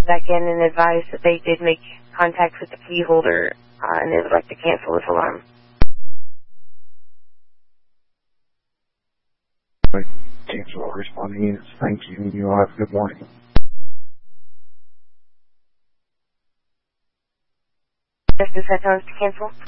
back in and advise that they did make contact with the key holder and they would like to cancel this alarm. Cancel responding is thank you. You all have a good morning. Justice had tones to cancel.